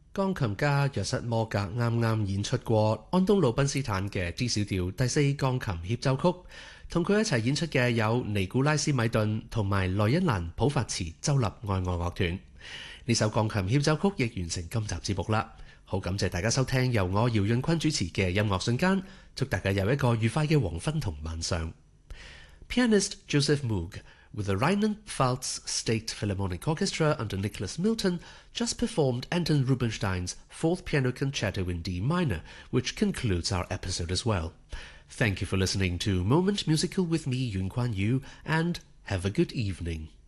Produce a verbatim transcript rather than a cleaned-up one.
鋼琴家約瑟摩格啱啱演出過安東魯賓斯坦嘅 D 小調第四鋼琴協奏曲，同佢一齊演出嘅有尼古拉斯米頓同埋萊茵蘭普法茨州立愛樂樂團。呢首鋼琴協奏曲亦完成今集節目啦。好感謝大家收聽由我姚潤坤主持嘅音樂瞬間，祝大家有一個愉快嘅黃昏同晚上。Pianist Joseph Moog with the Rheinland-Pfalz State Philharmonic Orchestra under Nicholas Milton just performed Anton Rubinstein's Fourth Piano Concerto in D minor, which concludes our episode as well. Thank you for listening to Moment Musical with me, Yun Kuan Yu, and have a good evening.